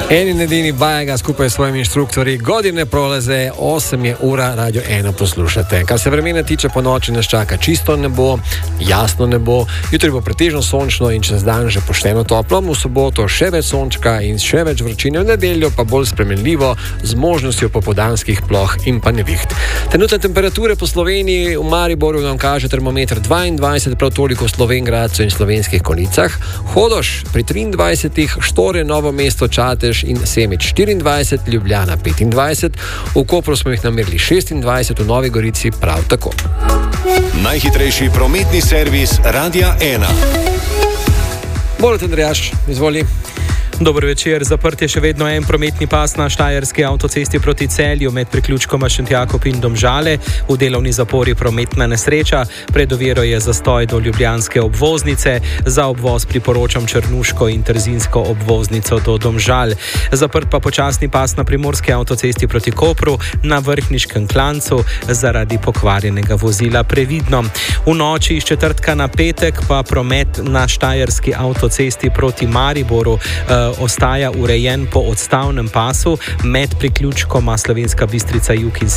En in edini Bajega skupaj s svojimi inštruktorji godine prolaze, 8 je ura, Radio 1 poslušate. Kar se vremena tiče, po noči nas čaka čisto nebo, jasno nebo, jutri bo pretežno sončno in čez dan že pošteno toplo, v soboto še več sončka in še več vročine, v nedeljo pa bolj spremenljivo z možnostjo popoldanskih ploh in pa neviht. Trenutne temperature po Sloveniji, v Mariboru nam kaže termometer 22, prav toliko v Slovenj Gradcu in Slovenskih Konjicah, Hodoš pri 23, Štore, Novo mesto, Čatež in Semič 24, Ljubljana 25, v Kopru smo jih namerili 26, v Novi Gorici prav tako. Najhitrejši prometni servis Radia 1. Borut Andrejaš, izvoli. Dober večer. Zaprt je še vedno en prometni pas na štajerski avtocesti proti Celju med priključkoma Šentjakov in Domžale. V delovni zapori prometna nesreča. Pred oviro je zastoj do ljubljanske obvoznice. Za obvoz priporočam Črnuško in Trzinsko obvoznico do Domžal. Zaprt pa počasni pas na primorski avtocesti proti Kopru na Vrhniškem klancu zaradi pokvarjenega vozila. Previdno. V noči iz četrtka na petek pa promet na štajerski avtocesti proti Mariboru ostaja urejen po odstavnem pasu med priključkoma Slovenska Bistrica jug in